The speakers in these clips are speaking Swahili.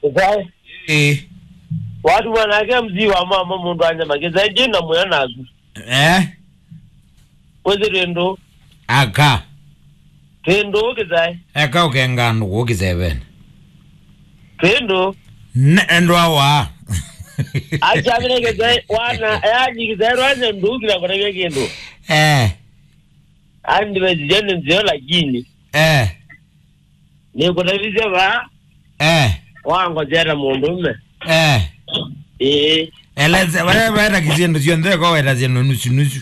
Sai. Watu wanake mzi wa mama mundu anyama kizai jina mwana agu. Kwezi rendo. Aka. Rendo kizai. Eka ukengano kukizai bene. Rendo. Ndwa wa. Acha vile kizai wana yaji kizai wana ndu kila kwa kendo. Andi wezijene nzio la jini. Ni kuna vizia wa. Wango jera mundume. Eleze wala kiziendo sio ndeko wala ziendo nusu.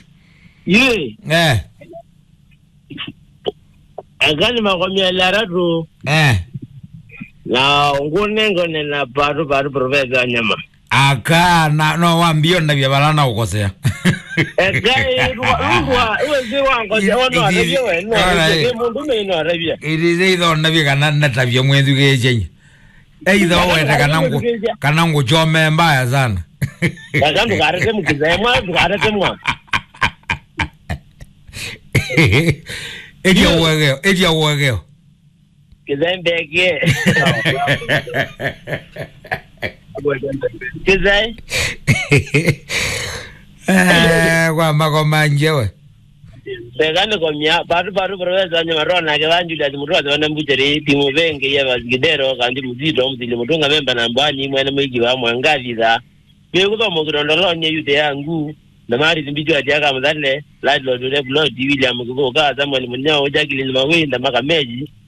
Agani makomia laratu. Na ngone na baru profesa nyama. Aka na no wambio ndabya balana ukosea. Uwe ziwango ono arabia no mundume ino arabia. Irize ido ndabya kana natabya mwenzu kechenye. Either weta kanangu chome mbaya sana. Kanangu karete mkiza mwa karete mwa. Eji awegeo. Kizembeke. Kizai. Kwa makoma njewe. Begane komya baru profesa nyama rona ke banjula dimutwa zana mbujere timu benge ya bazigidero kandi muzido muzili mutunga memba na mbani mwene mwigi wa mwangaviza bekuzo mugirondolo nye yude yangu na mari zimbijwa jaga mzale landlord le blood William kuko ka zamani munyao jakili mawinda maka meji